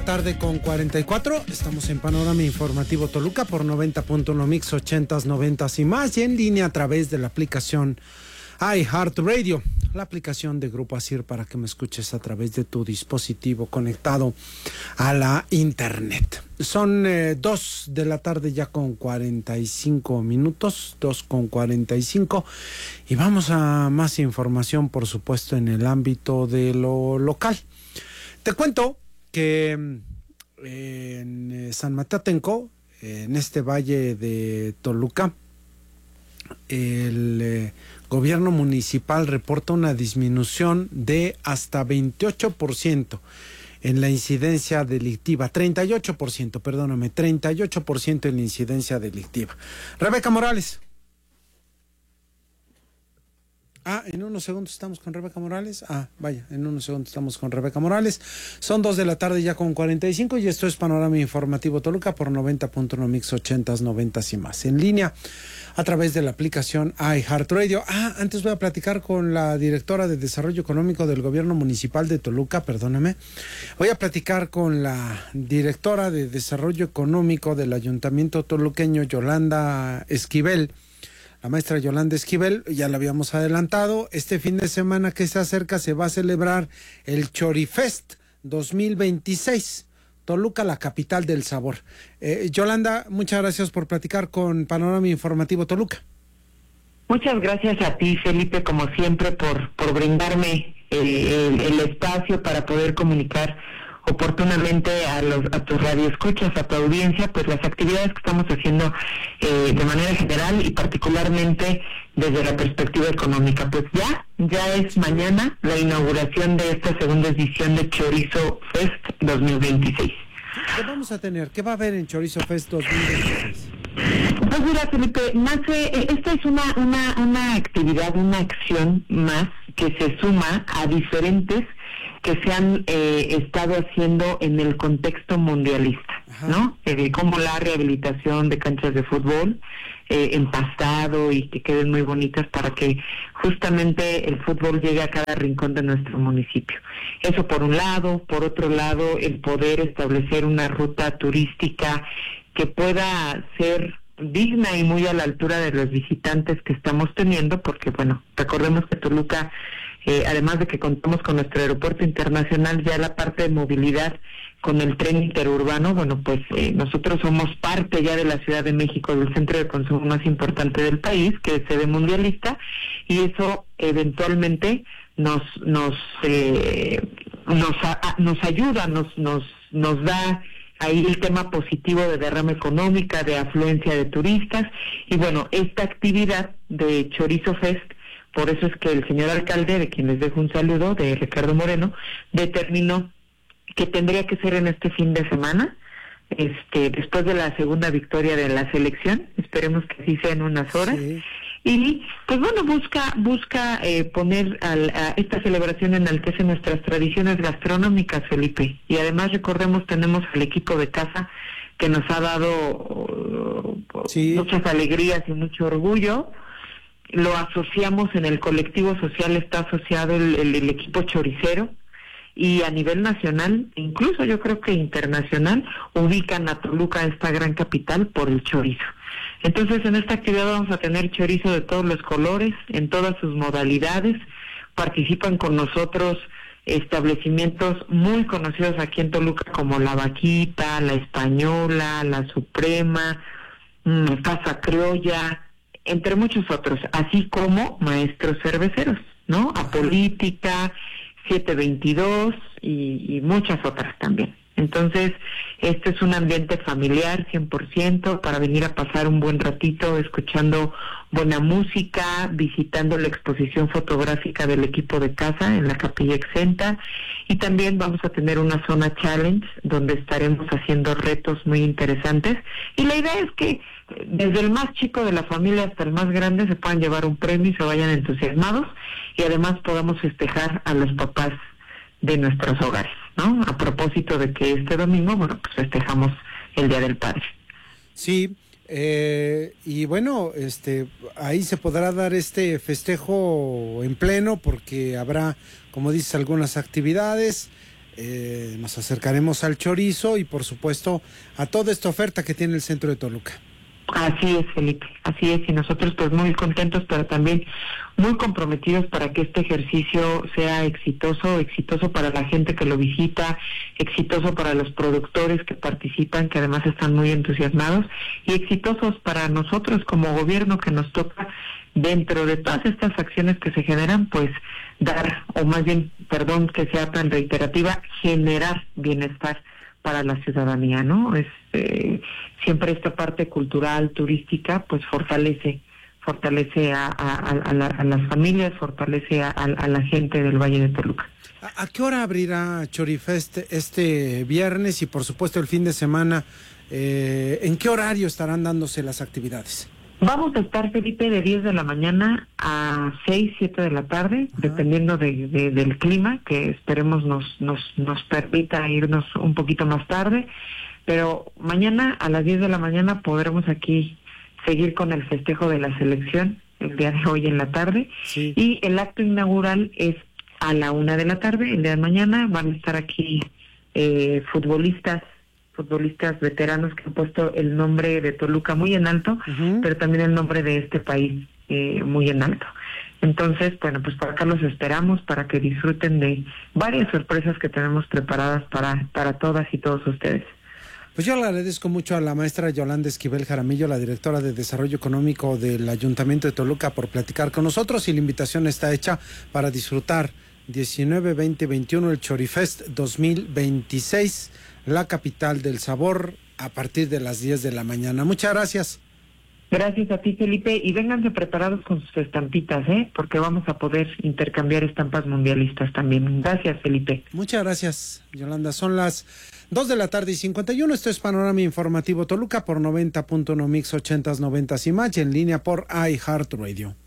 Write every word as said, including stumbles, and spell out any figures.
tarde con cuarenta y cuatro. Estamos en Panorama Informativo Toluca por noventa punto uno Mix, ochentas, noventas y más. Y en línea a través de la aplicación iHeartRadio, la aplicación de Grupo Asir para que me escuches a través de tu dispositivo conectado a la internet. Son eh, dos de la tarde ya con cuarenta y cinco minutos, dos con cuarenta y cinco. Y vamos a más información, por supuesto, en el ámbito de lo local. Te cuento que eh, en San Mateo Atenco, en este valle de Toluca, el eh, gobierno municipal reporta una disminución de hasta veintiocho por ciento en la incidencia delictiva, treinta y ocho por ciento, perdóname, treinta y ocho por ciento en la incidencia delictiva. Rebeca Morales. Ah, en unos segundos estamos con Rebeca Morales. Ah, vaya, en unos segundos estamos con Rebeca Morales. Son dos de la tarde ya con cuarenta y cinco y esto es Panorama Informativo Toluca por noventa punto uno Mix, ochentas, noventas y más. En línea a través de la aplicación iHeartRadio. Ah, antes voy a platicar con la directora de Desarrollo Económico del Gobierno Municipal de Toluca, perdóname. Voy a platicar con la directora de Desarrollo Económico del Ayuntamiento toluqueño, Yolanda Esquivel. La maestra Yolanda Esquivel, ya la habíamos adelantado, este fin de semana que se acerca se va a celebrar el Chorifest dos mil veintiséis, Toluca, la capital del sabor. Eh, Yolanda, muchas gracias por platicar con Panorama Informativo Toluca. Muchas gracias a ti, Felipe, como siempre, por, por brindarme eh, el, el espacio para poder comunicar oportunamente a los a tus radioescuchas, a tu audiencia, pues las actividades que estamos haciendo eh, de manera general y particularmente desde la perspectiva económica. Pues ya, ya es mañana la inauguración de esta segunda edición de Chorizo Fest dos mil veintiséis. ¿Qué vamos a tener? ¿Qué va a haber en Chorizo Fest dos mil veintiséis? Pues mira, Felipe, nace, esta es una, una, una actividad, una acción más que se suma a diferentes que se han eh, estado haciendo en el contexto mundialista, Ajá. ¿no? Eh, como la rehabilitación de canchas de fútbol, eh, empastado y que queden muy bonitas para que justamente el fútbol llegue a cada rincón de nuestro municipio. Eso por un lado. Por otro lado, el poder establecer una ruta turística que pueda ser digna y muy a la altura de los visitantes que estamos teniendo, porque bueno, recordemos que Toluca, Eh, además de que contamos con nuestro aeropuerto internacional, ya la parte de movilidad con el tren interurbano, bueno, pues eh, nosotros somos parte ya de la Ciudad de México, del centro de consumo más importante del país, que es sede mundialista, y eso eventualmente nos nos eh, nos a, nos ayuda, nos nos nos da ahí el tema positivo de derrama económica, de afluencia de turistas, y bueno, esta actividad de Chorizo Fest, por eso es que el señor alcalde, de quien les dejo un saludo, de Ricardo Moreno, determinó que tendría que ser en este fin de semana, este, después de la segunda victoria de la selección, esperemos que así sea en unas horas, sí. Y pues bueno, busca busca eh, poner al, a esta celebración enaltece nuestras tradiciones gastronómicas, Felipe, y además recordemos, tenemos el equipo de casa que nos ha dado uh, sí. muchas alegrías y mucho orgullo. Lo asociamos en el colectivo social, está asociado el, el, el equipo choricero, y a nivel nacional, incluso yo creo que internacional, ubican a Toluca, esta gran capital, por el chorizo. Entonces, en esta actividad vamos a tener chorizo de todos los colores, en todas sus modalidades. Participan con nosotros establecimientos muy conocidos aquí en Toluca, como La Vaquita, La Española, La Suprema, mmm, Casa Criolla, entre muchos otros, así como maestros cerveceros, ¿no? Apolítica, siete veintidós y, y muchas otras también. Entonces, este es un ambiente familiar cien por ciento para venir a pasar un buen ratito escuchando buena música, visitando la exposición fotográfica del equipo de casa en la Capilla Exenta, y también vamos a tener una zona challenge donde estaremos haciendo retos muy interesantes, y la idea es que desde el más chico de la familia hasta el más grande se puedan llevar un premio y se vayan entusiasmados, y además podamos festejar a los papás de nuestros hogares, ¿no? A propósito de que este domingo, bueno, pues festejamos el Día del Padre. Sí, eh, y bueno, este, ahí se podrá dar este festejo en pleno porque habrá, como dices, algunas actividades. eh, nos acercaremos al chorizo y por supuesto a toda esta oferta que tiene el centro de Toluca. Así es, Felipe, así es, y nosotros pues muy contentos, pero también muy comprometidos para que este ejercicio sea exitoso, exitoso para la gente que lo visita, exitoso para los productores que participan, que además están muy entusiasmados, y exitosos para nosotros como gobierno, que nos toca, dentro de todas estas acciones que se generan, pues dar, o más bien, perdón que sea tan reiterativa, generar bienestar para la ciudadanía, ¿no? Es, eh, siempre esta parte cultural, turística, pues fortalece, fortalece a, a, a, la, a las familias, fortalece a, a la gente del Valle de Toluca. ¿A, a qué hora abrirá Chorifest este viernes y por supuesto el fin de semana? Eh, ¿En qué horario estarán dándose las actividades? Vamos a estar, Felipe, de diez de la mañana a seis, siete de la tarde, ajá, dependiendo de, de, del clima, que esperemos nos, nos, nos permita irnos un poquito más tarde, pero mañana a las diez de la mañana podremos aquí seguir con el festejo de la selección, el día de hoy en la tarde, sí, y el acto inaugural es a la una de la tarde, el día de mañana van a estar aquí eh, futbolistas, futbolistas veteranos que han puesto el nombre de Toluca muy en alto, uh-huh, pero también el nombre de este país eh, muy en alto. Entonces, bueno, pues para acá los esperamos, para que disfruten de varias sorpresas que tenemos preparadas para, para todas y todos ustedes. Pues yo le agradezco mucho a la maestra Yolanda Esquivel Jaramillo, la directora de Desarrollo Económico del Ayuntamiento de Toluca, por platicar con nosotros, y la invitación está hecha para disfrutar diecinueve, veinte, veintiuno el Chorifest dos mil veintiséis, la capital del sabor, a partir de las diez de la mañana. Muchas gracias. Gracias a ti, Felipe, y vénganse preparados con sus estampitas, ¿eh? Porque vamos a poder intercambiar estampas mundialistas también. Gracias, Felipe. Muchas gracias, Yolanda. Son las dos de la tarde y cincuenta y uno. Esto es Panorama Informativo Toluca por noventa punto uno Mix ochentas, noventas y más, y en línea por iHeartRadio.